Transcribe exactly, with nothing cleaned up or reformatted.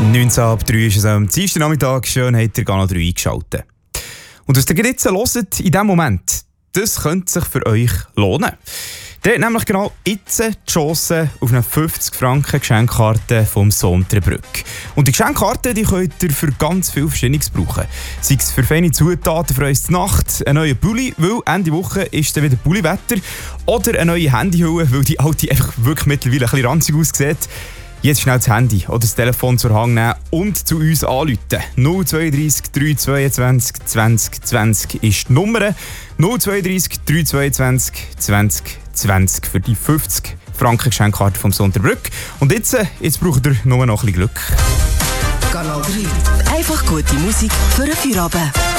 neunzehn ab drei ist es am Dienstag Nachmittag. Schön, habt ihr Kanal drei eingeschaltet. Und was ihr jetzt hört, in diesem Moment, das könnte sich für euch lohnen. Der hat nämlich genau jetzt die Chance auf eine fünfzig Franken Geschenkkarte vom Sonterbrück. Und die Geschenkkarte die könnt ihr für ganz viel Verschiedenes brauchen. Sei es für feine Zutaten für uns Nacht, einen neuen Pulli, weil Ende Woche ist dann wieder Pulliwetter, oder eine neue Handyhülle, weil die alte einfach wirklich mittlerweile ein bisschen ranzig aussieht. Jetzt schnell das Handy oder das Telefon zur Hand nehmen und zu uns anrufen. null zwei drei drei zweiundzwanzig zwanzig zwanzig ist die Nummer. null zwei drei drei zweiundzwanzig zwanzig zwanzig für die fünfzig Franken Geschenkkarte vom Sonterbrück. Und jetzt, jetzt braucht ihr nur noch ein bisschen Glück. Kanal drei. Einfach gute Musik für einen Feierabend.